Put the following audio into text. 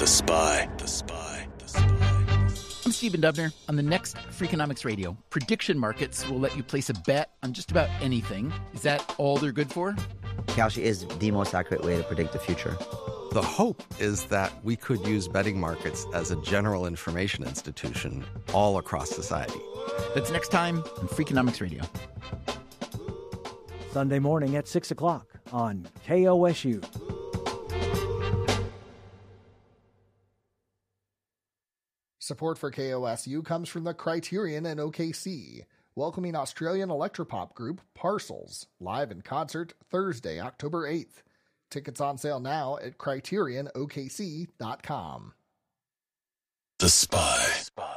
The Spy. I'm Stephen Dubner. On the next Freakonomics Radio, prediction markets will let you place a bet on just about anything. Is that all they're good for? Kalshi is the most accurate way to predict the future. The hope is that we could use betting markets as a general information institution all across society. That's next time on Freakonomics Radio. Sunday morning at 6 o'clock on KOSU. Support for KOSU comes from the Criterion and OKC, welcoming Australian electropop group Parcels, live in concert Thursday, October 8th. Tickets on sale now at CriterionOKC.com. The Spy.